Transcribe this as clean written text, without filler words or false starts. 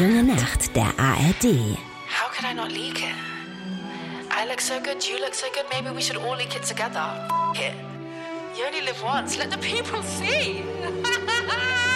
junge Nacht der ARD. How could I not leak it? I look so good, you look so good, maybe we should all leak it together. F*** it. You only live once, let the people see.